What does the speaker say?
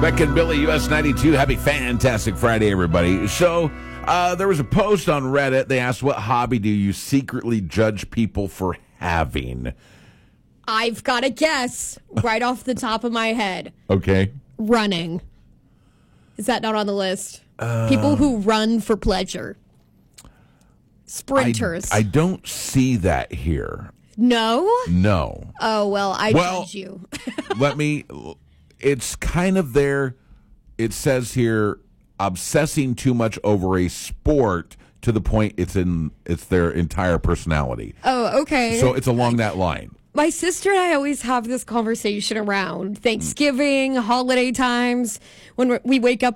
Beck and Billy, US 92. Happy fantastic Friday, everybody. So, there was a post on Reddit. They asked, what hobby do you secretly judge people for having? I've got a guess right off the top of my head. Okay. Running. Is that not on the list? People who run for pleasure. Sprinters. I don't see that here. No? No. Oh, well, I judge you. It's kind of there. It says here, obsessing too much over a sport to the point it's their entire personality. Oh, okay. So it's along that line. My sister and I always have this conversation around Thanksgiving, holiday times, when we wake up